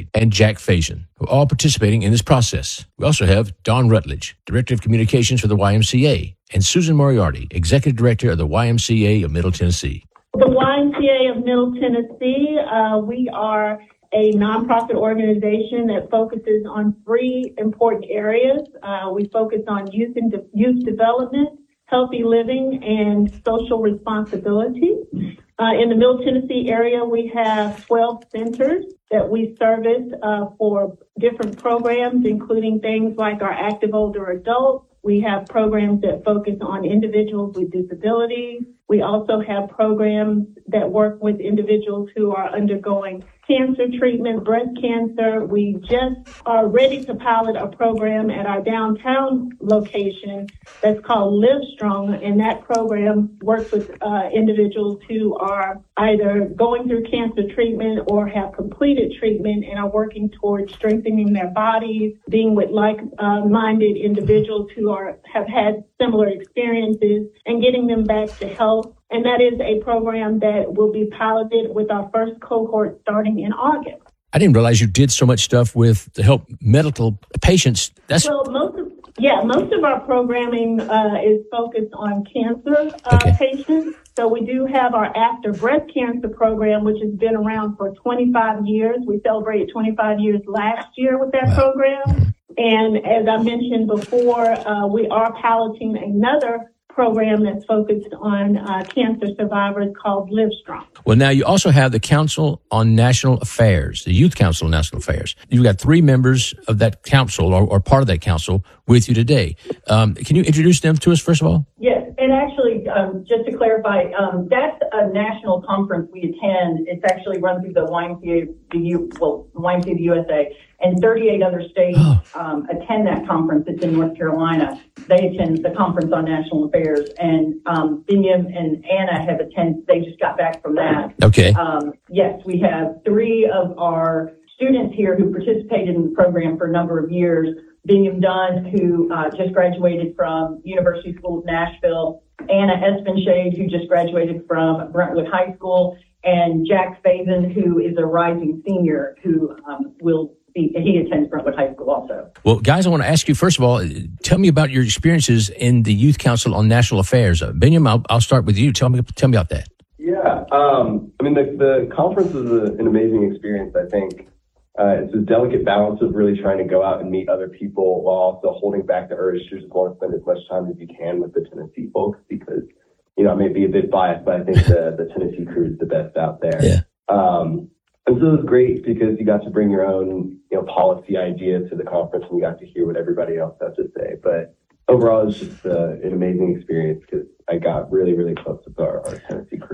Moriarty, and Jack Faison, who are all participating in this process. We also have Dawn Rutledge, Director of Communications for the YMCA, and Susan Moriarty, Executive Director of the YMCA of Middle Tennessee. The YMCA of Middle Tennessee, we are a nonprofit organization that focuses on three important areas. We focus on youth development, healthy living, and social responsibility. In the Middle Tennessee area, we have 12 centers that we service for different programs, including things like our active older adults. We have programs that focus on individuals with disabilities. We also have programs that work with individuals who are undergoing cancer treatment, breast cancer. We just are ready to pilot a program at our downtown location that's called Live Strong, and that program works with individuals who are either going through cancer treatment or have completed treatment and are working towards strengthening their bodies, being with like-minded individuals who have had similar experiences, and getting them back to health. And that is a program that will be piloted with our first cohort starting in August. I didn't realize you did so much stuff to help medical patients. Most of our programming is focused on cancer patients. So we do have our After Breast Cancer program, which has been around for 25 years. We celebrated 25 years last year with that program. And as I mentioned before, we are piloting another program that's focused on cancer survivors called Live Strong. Well, now you also have the Council on National Affairs, the Youth Council on National Affairs. You've got three members of that council or part of that council with you today. Can you introduce them to us, first of all? Yes, and actually, just to clarify, that's a national conference we attend. It's actually run through the YMCA of the USA, and 38 other states attend that conference. It's in North Carolina. They attend the Conference on National Affairs, and Binyam and Anna have attended. They just got back from that. Okay. Yes, we have three of our students here who participated in the program for a number of years. Binyam Dunn, who just graduated from University School of Nashville, Anna Espenshade, who just graduated from Brentwood High School, and Jack Faison, who is a rising senior who he attends Brentwood High School also. Well, guys, I want to ask you, first of all, tell me about your experiences in the Youth Council on National Affairs. Binyam, I'll start with you. Tell me about that. Yeah, the conference is an amazing experience, I think. It's a delicate balance of really trying to go out and meet other people while also holding back the urge to just want to spend as much time as you can with the Tennessee folks because, I may be a bit biased, but I think the Tennessee crew is the best out there. Yeah. And so it was great because you got to bring your own, policy ideas to the conference and you got to hear what everybody else has to say. But overall, it was just an amazing experience because I got really, really close with our Tennessee crew.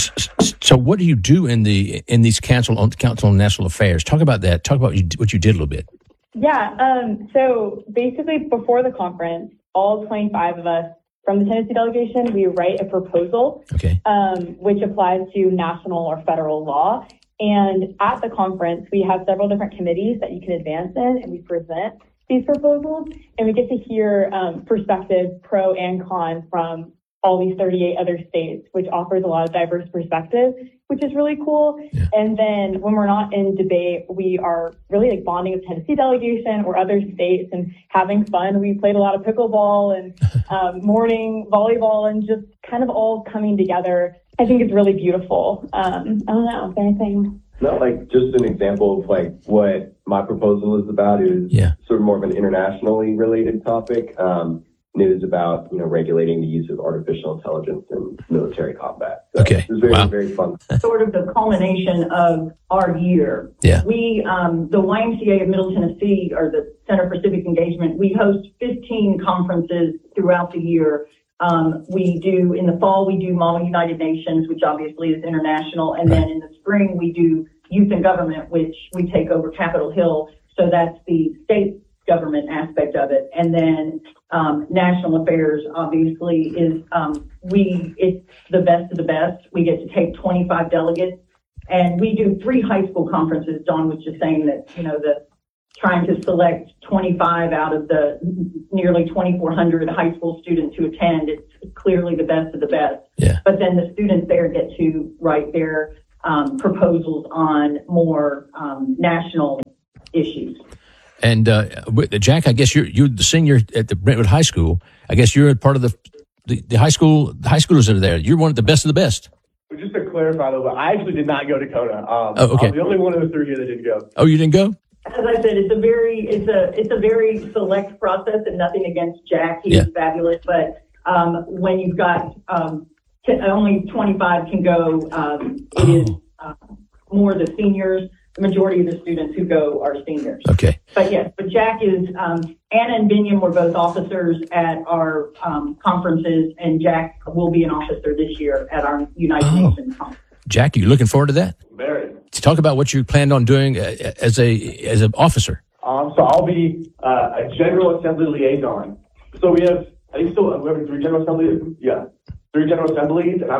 So what do you do in these Council on National Affairs? Talk about that. Talk about what you did a little bit. Yeah. So basically before the conference, all 25 of us from the Tennessee delegation, we write a proposal, which applies to national or federal law. And at the conference, we have several different committees that you can advance in, and we present these proposals, and we get to hear perspectives, pro and con, from all these 38 other states, which offers a lot of diverse perspective, which is really cool. Yeah. And then when we're not in debate, we are really bonding with Tennessee delegation or other states and having fun. We played a lot of pickleball and morning volleyball and just kind of all coming together. I think it's really beautiful. I don't know if anything. No, just an example of what my proposal is about is sort of more of an internationally related topic. It is about, regulating the use of artificial intelligence in military combat. So it was very, very fun. Sort of the culmination of our year. Yeah. We, the YMCA of Middle Tennessee, or the Center for Civic Engagement, we host 15 conferences throughout the year. In the fall, we do Mama United Nations, which obviously is international. And then in the spring, we do Youth and Government, which we take over Capitol Hill. So that's the state government aspect of it. And then national affairs obviously is it's the best of the best. We get to take 25 delegates, and we do 3 high school conferences. Dawn was just saying that trying to select 25 out of the nearly 2,400 high school students who attend, it's clearly the best of the best. Yeah. But then the students there get to write their proposals on more national issues. And Jack, I guess you're the senior at the Brentwood High School. I guess you're part of the high schoolers that are there. You're one of the best. Just to clarify, though, I actually did not go to Kona. Okay. I'm the only one of the three here that didn't go. Oh, you didn't go? As I said, it's a very select process, and nothing against Jack. He's fabulous, but when you've got only 25 can go, it is more the seniors. The majority of the students who go are seniors. Okay. But Jack is, Anna and Binyam were both officers at our conferences, and Jack will be an officer this year at our United Nations conference. Jack, are you looking forward to that? Very. To talk about what you planned on doing as an officer. So I'll be a General Assembly liaison. So we have, we have 3 General Assemblies. Yeah, 3 General Assemblies, and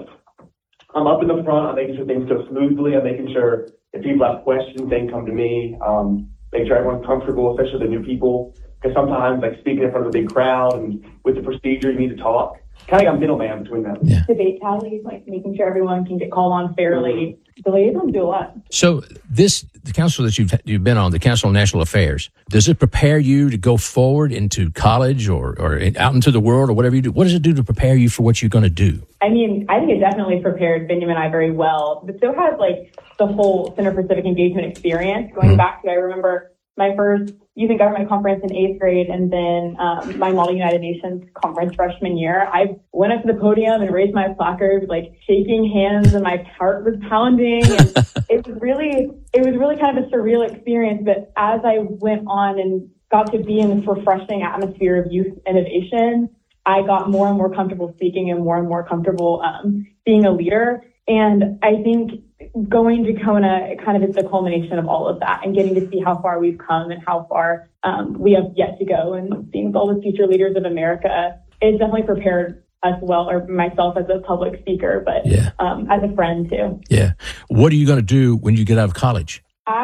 I'm up in the front. I'm making sure things go smoothly. I'm making sure if people have questions, they can come to me. Make sure everyone's comfortable, especially the new people. Because sometimes, speaking in front of a big crowd and with the procedure, you need to talk. Kind of got a middleman between them. Yeah. Debate tallies, making sure everyone can get called on fairly. The liaisons do a lot. So the council that you've been on, the Council on National Affairs, does it prepare you to go forward into college or out into the world or whatever you do? What does it do to prepare you for what you're going to do? I mean, I think it definitely prepared Binyam and I very well, but so has the whole Center for Civic Engagement experience. Going back to, I remember my first Youth and Government conference in 8th grade, and then my Model United Nations conference freshman year. I went up to the podium and raised my placard, shaking hands, and my heart was pounding. And it was really kind of a surreal experience. But as I went on and got to be in this refreshing atmosphere of youth innovation, I got more and more comfortable speaking and more comfortable being a leader. And I think going to Kona kind of is the culmination of all of that, and getting to see how far we've come and how far we have yet to go, and being with all the future leaders of America. It's definitely prepared us well, or myself as a public speaker, but as a friend too. Yeah. What are you going to do when you get out of college?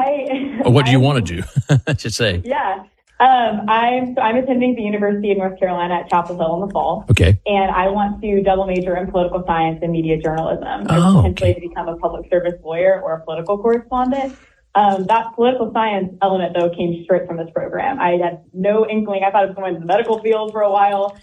Or what do you want to do, I should say? Yeah. I'm attending the University of North Carolina at Chapel Hill in the fall. Okay. And I want to double major in political science and media journalism, potentially to become a public service lawyer or a political correspondent. That political science element, though, came straight from this program. I had no inkling. I thought I was going into the medical field for a while.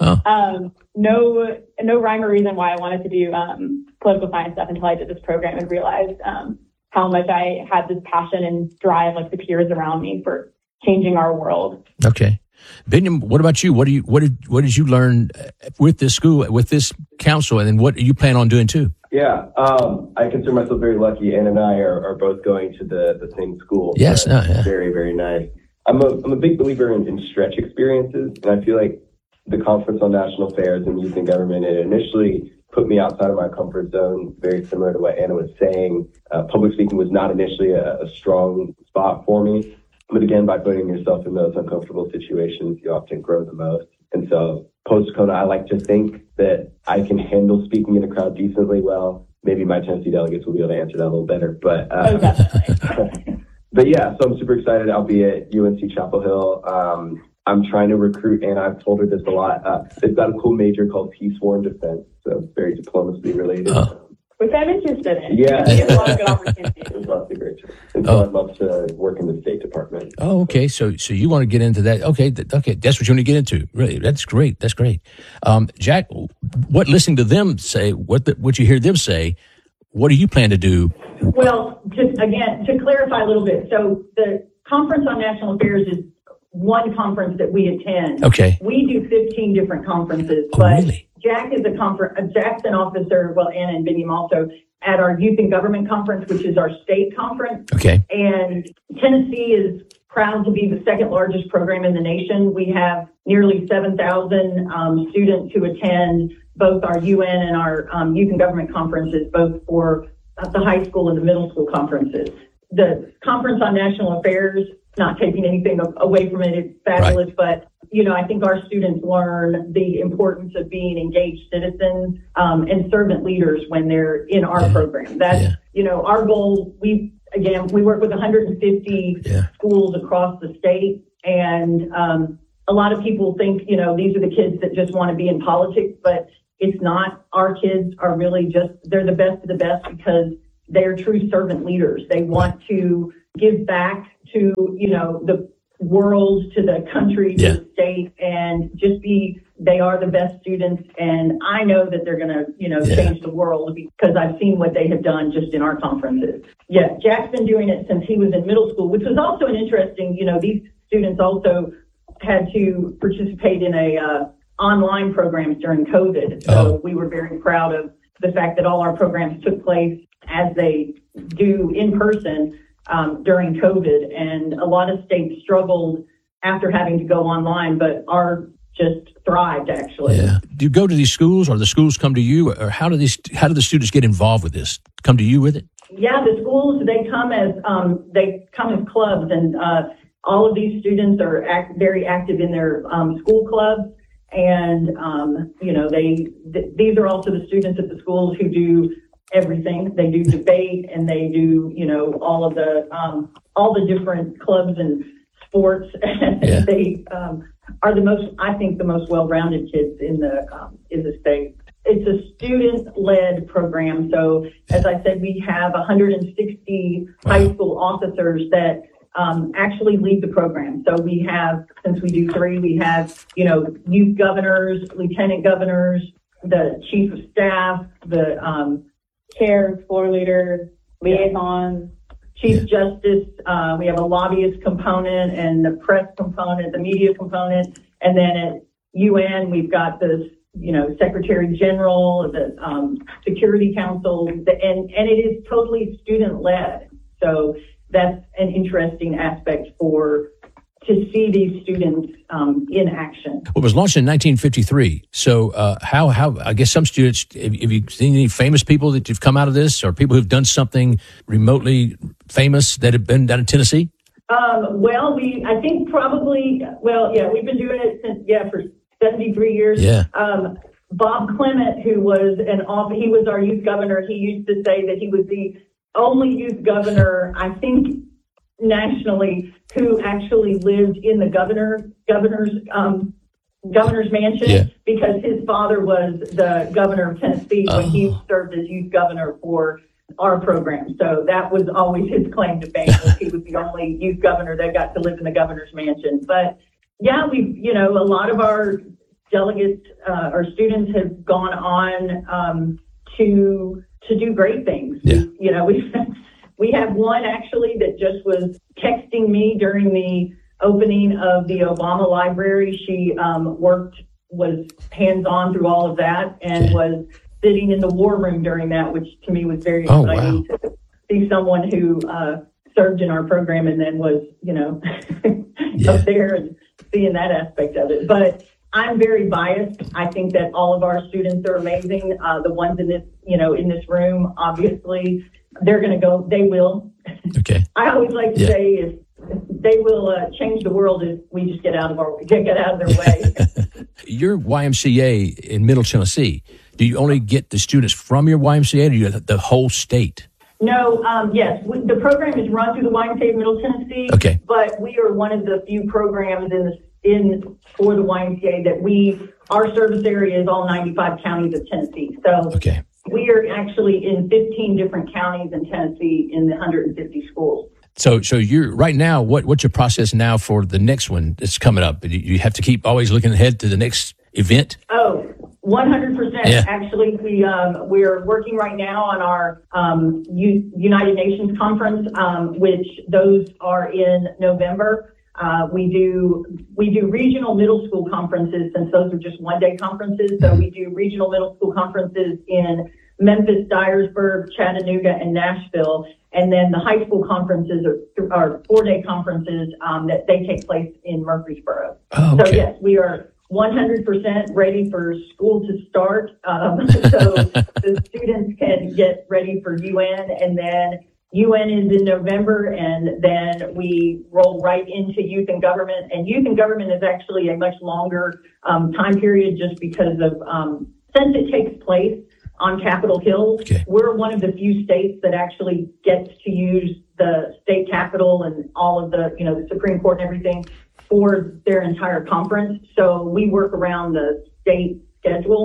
No rhyme or reason why I wanted to do political science stuff until I did this program and realized how much I had this passion and drive, the peers around me, for changing our world. Okay. Binyam, what about you? What did you learn with this school, with this council, and then what do you plan on doing too? Yeah, I consider myself very lucky. Ann and I are both going to the same school. Yes, very, very nice. I'm a big believer in stretch experiences, and I feel like the Conference on National Affairs and Youth and Government, it initially put me outside of my comfort zone, very similar to what Anna was saying. Public speaking was not initially a strong spot for me. But again, by putting yourself in those uncomfortable situations, you often grow the most. And so post-Kona, I like to think that I can handle speaking in a crowd decently well. Maybe my Tennessee delegates will be able to answer that a little better. But but yeah, so I'm super excited. I'll be at UNC Chapel Hill. I'm trying to recruit, and I've told her this a lot. They've got a cool major called Peace, War, and Defense, so it's very diplomacy related. Which I'm interested in. Yeah. There's a lot of good opportunities. There's lots of great. And so I'd love to work in the State Department. Oh, okay. So you want to get into that? Okay. That's what you want to get into. Really, that's great. That's great. Jack, what listening to them say, what you hear them say, what do you plan to do? Well, just again to clarify a little bit. So the Conference on National Affairs is one conference that we attend. Okay. We do 15 different conferences, really? Jack is Jack's an officer, well, Anna and Binyam also, at our Youth and Government Conference, which is our state conference. Okay. And Tennessee is proud to be the second largest program in the nation. We have nearly 7,000 students who attend both our UN and our Youth and Government conferences, both for the high school and the middle school conferences. The Conference on National Affairs, not taking anything away from it, it's fabulous, but I think our students learn the importance of being engaged citizens and servant leaders when they're in our program. That's, our goal. We work with 150 schools across the state, and a lot of people think, these are the kids that just want to be in politics, but it's not. Our kids are really they're the best of the best because they're true servant leaders. They want to give back to, the world, to the country, to the state, and just they are the best students. And I know that they're going to, change the world because I've seen what they have done just in our conferences. Yeah, Jack's been doing it since he was in middle school, which was also an interesting, these students also had to participate in online programs during COVID. So we were very proud of the fact that all our programs took place as they do in person during COVID. And a lot of states struggled after having to go online, but ours just thrived, actually. Yeah. Do you go to these schools, or the schools come to you, or how do the students get involved with this? Come to you with it? Yeah, the schools, they come as clubs, and all of these students are very active in their school clubs. And, these are also the students at the schools who do everything. They do debate, and they do, all the different clubs and sports. Yeah. They are the most well-rounded kids in the state. It's a student-led program. So, as I said, we have 160 high school officers that actually lead the program. So we have, since we do 3, we have, youth governors, lieutenant governors, the chief of staff, the chair, floor leader, liaison, chief justice. We have a lobbyist component and the press component, the media component. And then at UN, we've got the, secretary general, the security council, and it is totally student led. So that's an interesting aspect to see these students in action. Well, it was launched in 1953. So how I guess some students, have you seen any famous people that have come out of this, or people who've done something remotely famous that have been down in Tennessee? We've been doing it for 73 years. Yeah. Bob Clement, he was our youth governor. He used to say that he was the only youth governor, I think, nationally, who actually lived in the governor's mansion, because his father was the governor of Tennessee when he served as youth governor for our program. So that was always his claim to fame, was he was the only youth governor that got to live in the governor's mansion. But yeah, a lot of our delegates, our students have gone on to do great things. Yeah. We have one actually that just was texting me during the opening of the Obama Library. She was hands-on through all of that, and was sitting in the war room during that, which to me was very exciting to see someone who served in our program and then was, up there and seeing that aspect of it. But I'm very biased. I think that all of our students are amazing. The ones in this room, obviously, they're going to go. They will. Okay. I always like to say if they will change the world if we just get out of their way. Your YMCA in Middle Tennessee, do you only get the students from your YMCA, or do you get the whole state? No, yes. The program is run through the YMCA of Middle Tennessee. Okay. But we are one of the few programs for the YMCA that our service area is all 95 counties of Tennessee. So we are actually in 15 different counties in Tennessee in the 150 schools. So you're right now, what's your process now for the next one that's coming up? You have to keep always looking ahead to the next event? Oh, 100%. Yeah. Actually, we're working right now on our United Nations conference, which those are in November. We do regional middle school conferences, since those are just one-day conferences. So we do regional middle school conferences in Memphis, Dyersburg, Chattanooga, and Nashville. And then the high school conferences are 4-day conferences that they take place in Murfreesboro. Oh, okay. So yes, we are 100% ready for school to start. So the students can get ready for UN, and then UN is in November, and then we roll right into youth and government. And youth and government is actually a much longer time period, just because of since it takes place on Capitol Hill. Okay. We're one of the few states that actually gets to use the state capitol and all of the, the Supreme Court and everything for their entire conference. So we work around the state schedule.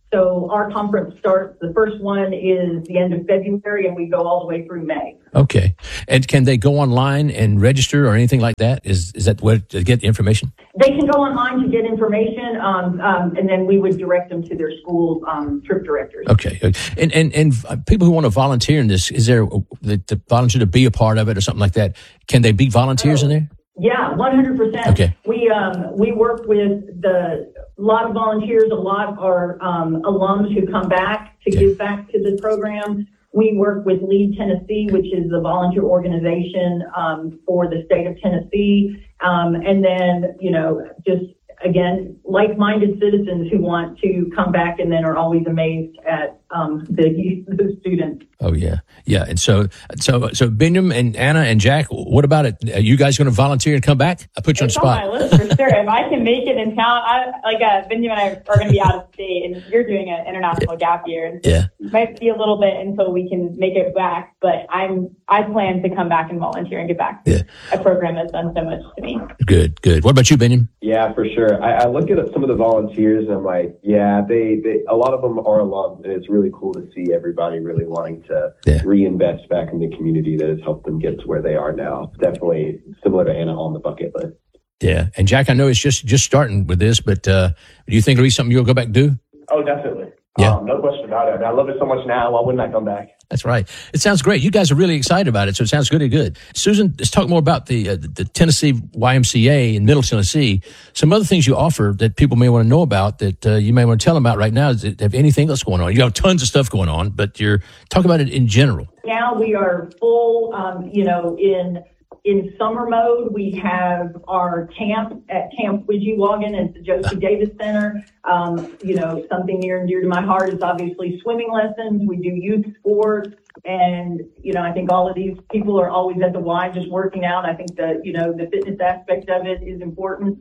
So our conference starts, the first one is the end of February, and we go all the way through May. Okay. And can they go online and register or anything like that? Is that where to get the information? They can go online to get information, and then we would direct them to their school trip directors. Okay. And people who want to volunteer in this, is there the volunteer to be a part of it or something like that? Can they be volunteers in there? Yeah, 100%. Okay. We work with a lot of volunteers, a lot of our alums who come back to give back to the program. We work with Lead Tennessee, which is the volunteer organization for the state of Tennessee. And then, just again, like-minded citizens who want to come back and then are always amazed at the students. Oh, yeah. Yeah. And so Benjamin and Anna and Jack, what about it? Are you guys going to volunteer and come back? I put you on the spot. It's on my list for sure. If I can make it in town, Benjamin and I are going to be out of state, and you're doing an international gap year. Yeah. It might be a little bit until we can make it back, but I plan to come back and volunteer and get back to a program that's done so much to me. Good. What about you, Benjamin? Yeah, for sure. I look at some of the volunteers and I'm like, yeah, they a lot of them are alums, and it's really cool to see everybody really wanting to reinvest back in the community that has helped them get to where they are now. Definitely similar to Anna on the bucket list. Yeah. And Jack, I know it's just starting with this, but do you think it'll be something you'll go back and do? Oh, definitely. Yeah. No question about it. I love it so much now. Why wouldn't I come back? That's right. It sounds great. You guys are really excited about it, so it sounds good. Susan, let's talk more about the Tennessee YMCA in Middle Tennessee. Some other things you offer that people may want to know about that you may want to tell them about right now. Is have anything else going on? You have tons of stuff going on, but talk about it in general. Now we are full, in summer mode. We have our camp at Camp Widgiewagon at the Josie Davis Center. Something near and dear to my heart is obviously swimming lessons. We do youth sports. And, I think all of these people are always at the Y just working out. I think the fitness aspect of it is important.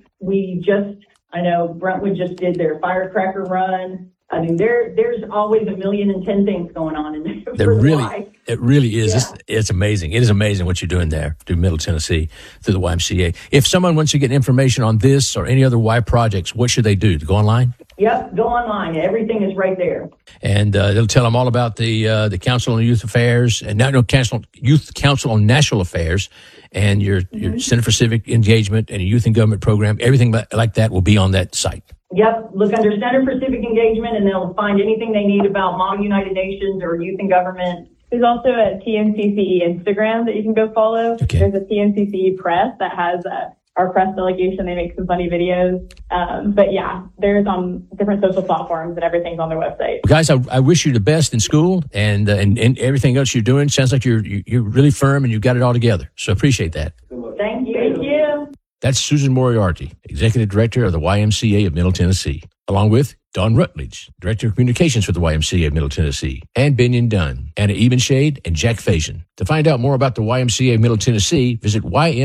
I know Brentwood just did their firecracker run. I mean, there's always 1,010,000 things going on in there. It really is. Yeah. It's amazing. It is amazing what you're doing there through Middle Tennessee, through the YMCA. If someone wants to get information on this or any other Y projects, what should they do? To go online? Yep, go online. Everything is right there. And they'll tell them all about the Council on Youth Affairs and Youth Council on National Affairs and your Center for Civic Engagement and your Youth and Government program. Everything like that will be on that site. Yep. Look under Center for Civic Engagement, and they'll find anything they need about Model United Nations or Youth and Government. There's also a TNCCE Instagram that you can go follow. Okay. There's a TNCCE Press that has our press delegation. They make some funny videos. But yeah, there's different social platforms, and everything's on their website. Guys, I wish you the best in school and everything else you're doing. Sounds like you're really firm and you've got it all together. So appreciate that. Thank you. Thank you. That's Susan Moriarty, Executive Director of the YMCA of Middle Tennessee, along with Don Rutledge, Director of Communications for the YMCA of Middle Tennessee, and Benyon Dunn, Anna Ebenshade, and Jack Faison. To find out more about the YMCA of Middle Tennessee, visit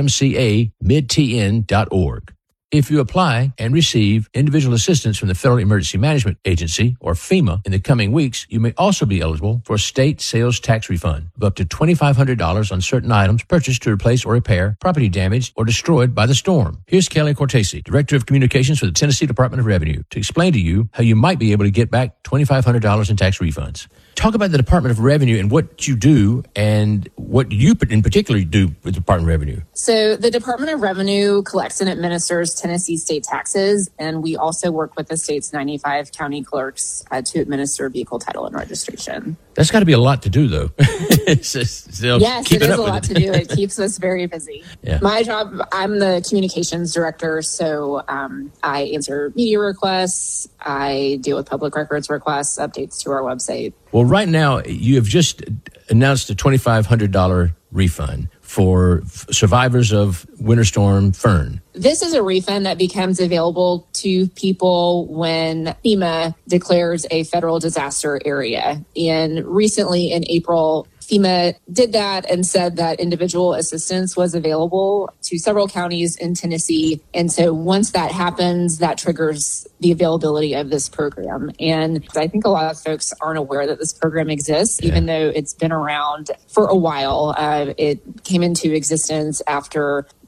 ymcamidtn.org. If you apply and receive individual assistance from the Federal Emergency Management Agency, or FEMA, in the coming weeks, you may also be eligible for a state sales tax refund of up to $2,500 on certain items purchased to replace or repair property damaged or destroyed by the storm. Here's Kelly Cortese, Director of Communications for the Tennessee Department of Revenue, to explain to you how you might be able to get back $2,500 in tax refunds. Talk about the Department of Revenue and what you do and what you in particular do with the Department of Revenue. So the Department of Revenue collects and administers Tennessee state taxes, and we also work with the state's 95 county clerks to administer vehicle title and registration. That's got to be a lot to do, though. Yes, it is a lot to do. It keeps us very busy. Yeah. My job, I'm the communications director, so I answer media requests, I deal with public records requests, updates to our website. Well, right now, you have just announced a $2,500 refund for survivors of Winter Storm Fern. This is a refund that becomes available to people when FEMA declares a federal disaster area. And recently in April, FEMA did that and said that individual assistance was available to several counties in Tennessee. And so once that happens, that triggers the availability of this program. And I think a lot of folks aren't aware that this program exists, even though it's been around for a while. It came into existence after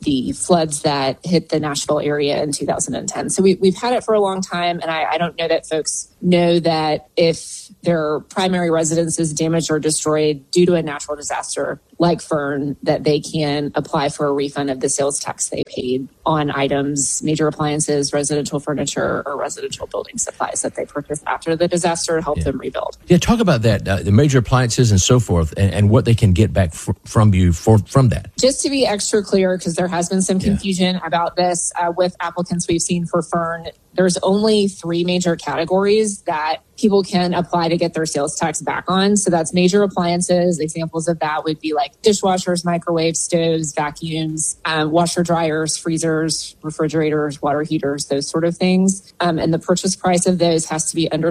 the floods that hit the Nashville area in 2010. So we've had it for a long time, and I don't know that folks know that if their primary residence is damaged or destroyed due to a natural disaster like Fern, that they can apply for a refund of the sales tax they paid on items, major appliances, residential furniture, or residential building supplies that they purchased after the disaster to help them rebuild. Yeah, talk about that, the major appliances and so forth, and what they can get back from you from that. Just to be extra clear, because there has been some confusion about this with applicants we've seen for Fern, there's only 3 major categories that people can apply to get their sales tax back on. So that's major appliances. Examples of that would be like dishwashers, microwaves, stoves, vacuums, washer dryers, freezers, refrigerators, water heaters, those sort of things. And the purchase price of those has to be under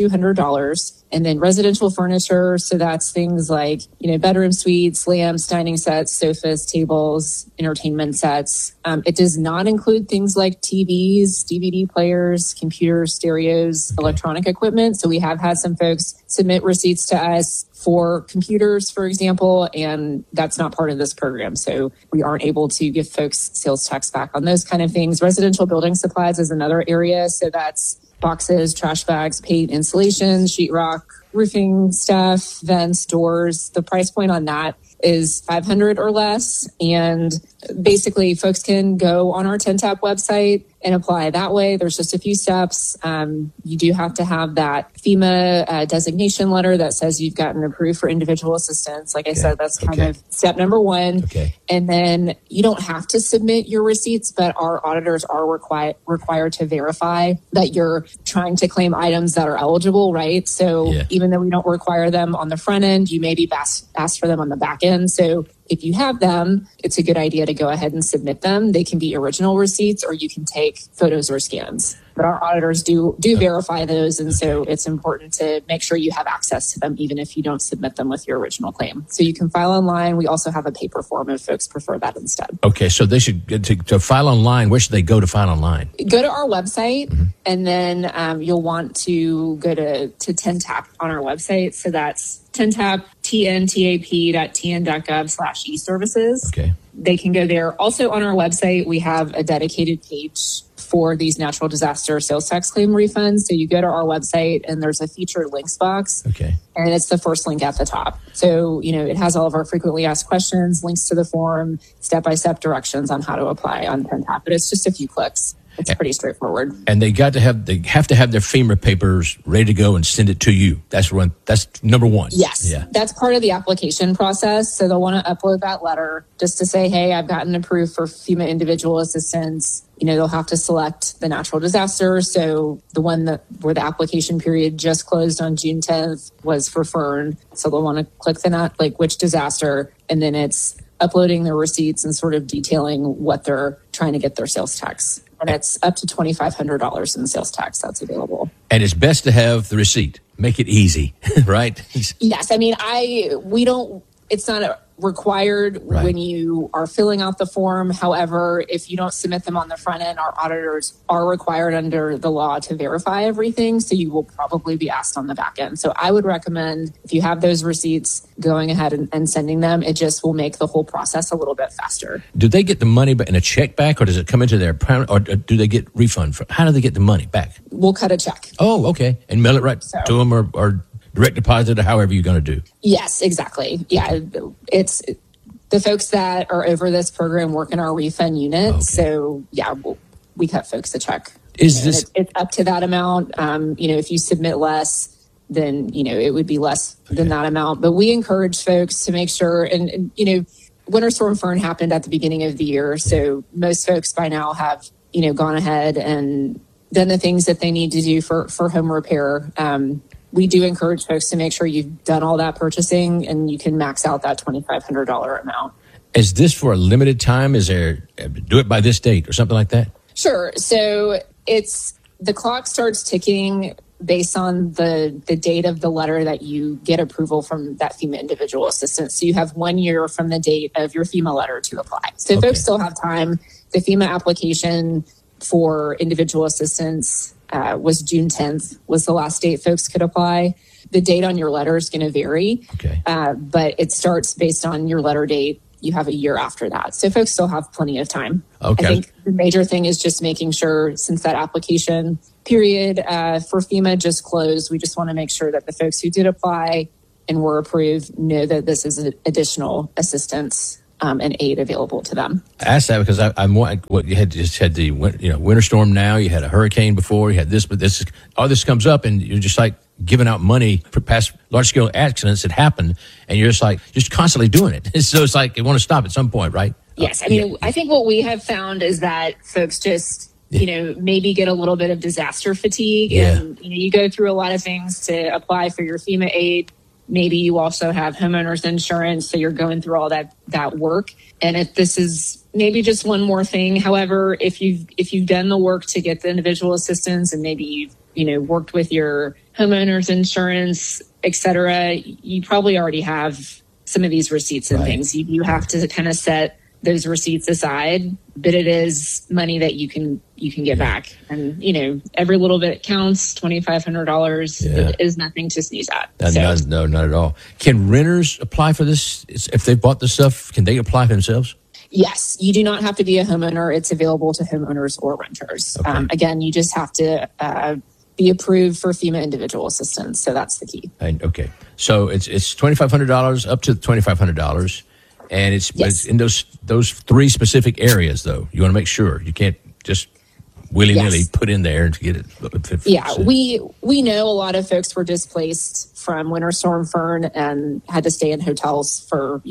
$3,200. And then residential furniture. So that's things like, bedroom suites, lamps, dining sets, sofas, tables, entertainment sets. It does not include things like TVs, DVD players, computers, stereos, electronic equipment. So we have had some folks submit receipts to us for computers, for example, and that's not part of this program. So we aren't able to give folks sales tax back on those kind of things. Residential building supplies is another area. So that's boxes, trash bags, paint, insulation, sheetrock, roofing stuff, vents, doors. The price point on that is $500 or less. And basically, folks can go on our TNTAP website and apply that way. There's just a few steps. You do have to have that FEMA designation letter that says you've gotten approved for individual assistance. Like I said, that's kind of step number 1. And then you don't have to submit your receipts, but our auditors are required to verify that you're trying to claim items that are eligible, right? So even though we don't require them on the front end, you may be asked for them on the back end. So if you have them, it's a good idea to go ahead and submit them. They can be original receipts, or you can take photos or scans. But our auditors do verify those, and so it's important to make sure you have access to them, even if you don't submit them with your original claim. So you can file online. We also have a paper form if folks prefer that instead. Okay, so they should, to file online, where should they go to file online? Go to our website, and then you'll want to go to TNTAP on our website. So that's TNTAP, tntap.tn.gov/eServices. Okay. They can go there. Also on our website, we have a dedicated page for these natural disaster sales tax claim refunds. So you go to our website and there's a featured links box. Okay. And it's the first link at the top. So, it has all of our frequently asked questions, links to the form, step-by-step directions on how to apply on TNTAP. But it's just a few clicks. It's pretty straightforward. And they have to have their FEMA papers ready to go and send it to you. That's number 1. Yes. Yeah. That's part of the application process. So they'll want to upload that letter just to say, hey, I've gotten approved for FEMA individual assistance. They'll have to select the natural disaster. So the one where the application period just closed on June 10th was for Fern. So they'll want to click which disaster, and then it's uploading their receipts and sort of detailing what they're trying to get their sales tax. And it's up to $2,500 in sales tax that's available. And it's best to have the receipt. Make it easy, right? Yes. I mean, it's not required when you are filling out the form. However, if you don't submit them on the front end, our auditors are required under the law to verify everything. So you will probably be asked on the back end. So I would recommend, if you have those receipts, going ahead and sending them. It just will make the whole process a little bit faster. Do they get the money in a check back, or does it come into their or do they get refund? How do they get the money back? We'll cut a check. Oh, okay. And mail it right to them, or direct deposit, or however you're going to do. Yes, exactly. Yeah, it's the folks that are over this program work in our refund unit. Okay. So yeah, we cut folks a check. It's up to that amount. If you submit less, then it would be less than that amount. But we encourage folks to make sure, and Winter Storm Fern happened at the beginning of the year, so most folks by now have gone ahead and done the things that they need to do for home repair. We do encourage folks to make sure you've done all that purchasing and you can max out that $2,500 amount. Is this for a limited time? Is there do it by this date or something like that? Sure. So the clock starts ticking based on the date of the letter that you get approval from that FEMA individual assistance. So you have 1 year from the date of your FEMA letter to apply. So folks still have time. The FEMA application for individual assistance was June 10th was the last date folks could apply. The date on your letter is going to vary, but it starts based on your letter date you have a year after that. So folks still have plenty of time. Okay. I think the major thing is just making sure, since that application period for FEMA just closed, we just want to make sure that the folks who did apply and were approved know that this is additional assistance and aid available to them. I asked that because I'm what you had the winter storm now, you had a hurricane before, you had this, but all this comes up and you're just like giving out money for past large scale accidents that happened, and you're just constantly doing it. So it's like you want to stop at some point, right? Yes. I think what we have found is that folks just maybe get a little bit of disaster fatigue, and you go through a lot of things to apply for your FEMA aid. Maybe you also have homeowners insurance, so you're going through all that work. And if this is maybe just one more thing, however, if you've done the work to get the individual assistance, and maybe you've worked with your homeowners insurance, et cetera, you probably already have some of these receipts and things. You have to kind of set those receipts aside, but it is money that you can get back. And, every little bit counts. $2,500 is nothing to sneeze at. No, not at all. Can renters apply for this? If they've bought the stuff, can they apply for themselves? Yes, you do not have to be a homeowner. It's available to homeowners or renters. Okay. Again, you just have to be approved for FEMA individual assistance. So that's the key. Okay. So it's $2,500 up to $2,500. And it's in those three specific areas, though. You want to make sure you can't just willy-nilly put in there to get it. 50%. Yeah, we know a lot of folks were displaced from Winter Storm Fern and had to stay in hotels for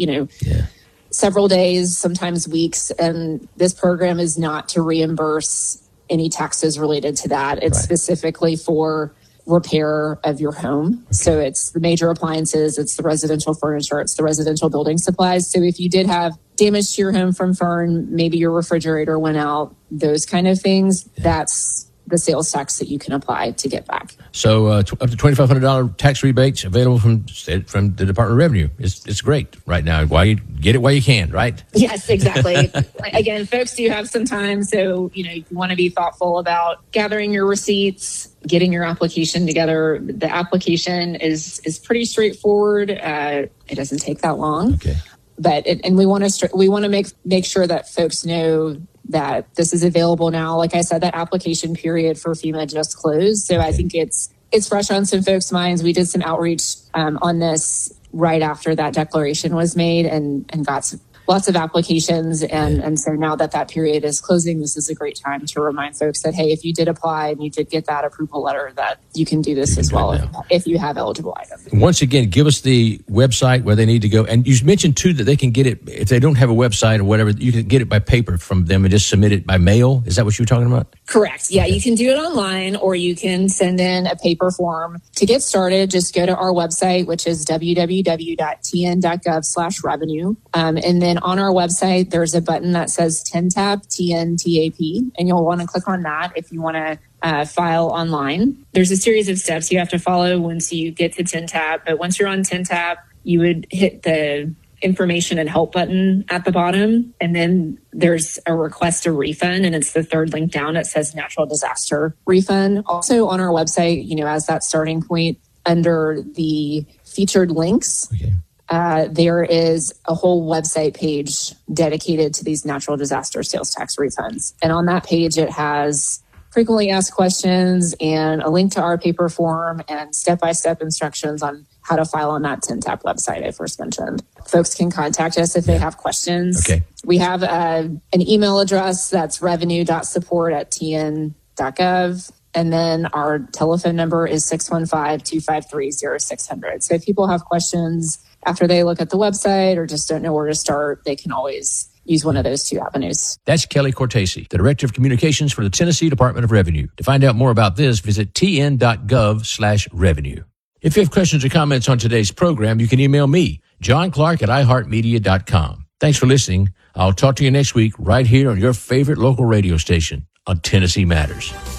several days, sometimes weeks. And this program is not to reimburse any taxes related to that. It's specifically for repair of your home. Okay. So it's the major appliances, it's the residential furniture, it's the residential building supplies. So if you did have damage to your home from Fern, maybe your refrigerator went out, those kind of things, that's the sales tax that you can apply to get back. So up to $2,500 tax rebates available from the Department of Revenue. It's great right now. Get it while you can, right? Yes, exactly. Again, folks do have some time, so you want to be thoughtful about gathering your receipts, getting your application together. The application is pretty straightforward. It doesn't take that long. Okay. But we want to make sure that folks know that this is available now. Like I said, that application period for FEMA just closed. So I think it's fresh on some folks' minds. We did some outreach on this right after that declaration was made and got lots of applications. And so now that period is closing, this is a great time to remind folks that, hey, if you did apply and you did get that approval letter, that you can do this as well if you have eligible items. Once again, give us the website where they need to go. And you mentioned, too, that they can get it, if they don't have a website or whatever, you can get it by paper from them and just submit it by mail. Is that what you were talking about? Correct. Yeah, you can do it online or you can send in a paper form. To get started, just go to our website, which is www.tn.gov/revenue. And then on our website, there's a button that says TNTAP, TNTAP, and you'll want to click on that if you want to file online. There's a series of steps you have to follow once you get to TNTAP, but once you're on TNTAP, you would hit the information and help button at the bottom, and then there's a request a refund, and it's the third link down. It says natural disaster refund. Also on our website, as that starting point, under the featured links, there is a whole website page dedicated to these natural disaster sales tax refunds. And on that page, it has frequently asked questions and a link to our paper form and step-by-step instructions on how to file on that TNTAP website I first mentioned. Folks can contact us if they have questions. Okay. We have an email address that's revenue.support@tn.gov. And then our telephone number is 615-253-0600. So if people have questions after they look at the website or just don't know where to start, they can always use one of those two avenues. That's Kelly Cortese, the Director of Communications for the Tennessee Department of Revenue. To find out more about this, visit tn.gov/revenue. If you have questions or comments on today's program, you can email me, John Clark at iHeartMedia.com. Thanks for listening. I'll talk to you next week right here on your favorite local radio station on Tennessee Matters.